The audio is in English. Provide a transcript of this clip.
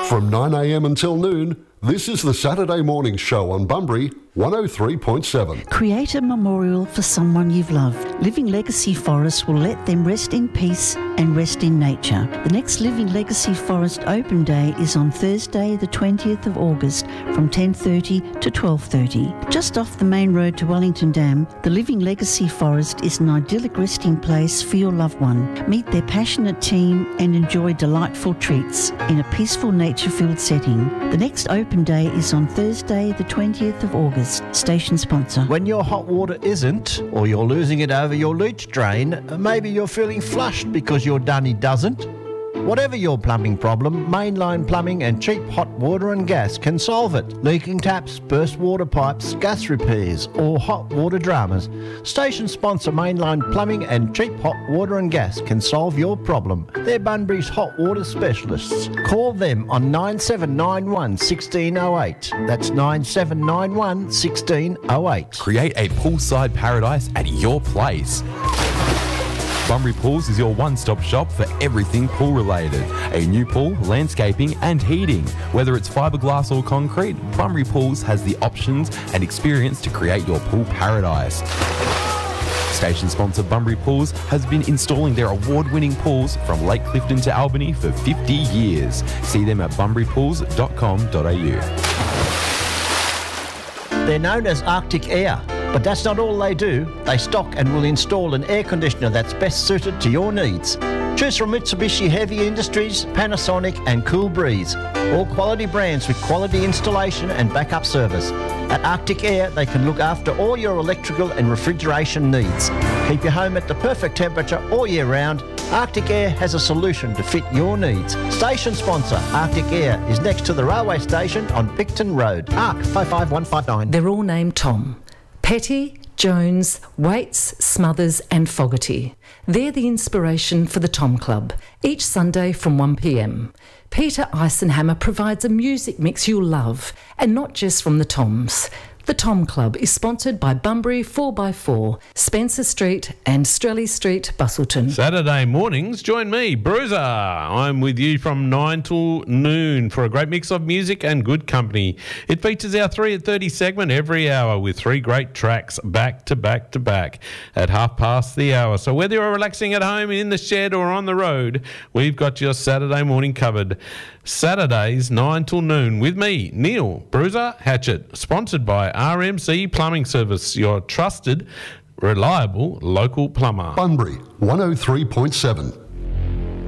From 9am until noon, this is the Saturday Morning Show on Bunbury 103.7. Create a memorial for someone you've loved. Living Legacy Forest will let them rest in peace and rest in nature. The next Living Legacy Forest Open Day is on Thursday the 20th of August from 10:30 to 12:30. Just off the main road to Wellington Dam, the Living Legacy Forest is an idyllic resting place for your loved one. Meet their passionate team and enjoy delightful treats in a peaceful nature-filled setting. The next Open Day is on Thursday the 20th of August. Station sponsor. When your hot water isn't, or you're losing it over your leach drain, maybe you're feeling flushed because your dunny doesn't. Whatever your plumbing problem, Mainline Plumbing and Cheap Hot Water and Gas can solve it. Leaking taps, burst water pipes, gas repairs or hot water dramas. Station sponsor Mainline Plumbing and Cheap Hot Water and Gas can solve your problem. They're Bunbury's hot water specialists. Call them on 9791 1608. That's 9791 1608. Create a poolside paradise at your place. Bunbury Pools is your one-stop shop for everything pool-related. A new pool, landscaping and heating. Whether it's fiberglass or concrete, Bunbury Pools has the options and experience to create your pool paradise. Station sponsor Bunbury Pools has been installing their award-winning pools from Lake Clifton to Albany for 50 years. See them at bunburypools.com.au. They're known as Arctic Air, but that's not all they do. They stock and will install an air conditioner that's best suited to your needs. Choose from Mitsubishi Heavy Industries, Panasonic and Cool Breeze. All quality brands with quality installation and backup service. At Arctic Air, they can look after all your electrical and refrigeration needs. Keep your home at the perfect temperature all year round. Arctic Air has a solution to fit your needs. Station sponsor Arctic Air is next to the railway station on Picton Road. ARC 55159. They're all named Tom. Petty, Jones, Waits, Smothers and Fogarty. They're the inspiration for the Tom Club, each Sunday from 1pm. Peter Eisenhammer provides a music mix you'll love, and not just from the Toms. The Tom Club is sponsored by Bunbury 4x4, Spencer Street and Strelly Street, Busselton. Saturday mornings, join me, Bruiser. I'm with you from 9 till noon for a great mix of music and good company. It features our 3 at 30 segment every hour with 3 great tracks back to back to back at 1:30. So whether you're relaxing at home, in the shed or on the road, we've got your Saturday morning covered. Saturdays 9 till noon with me, Neil Bruiser Hatchett, sponsored by RMC Plumbing Service, your trusted, reliable local plumber. Bunbury 103.7.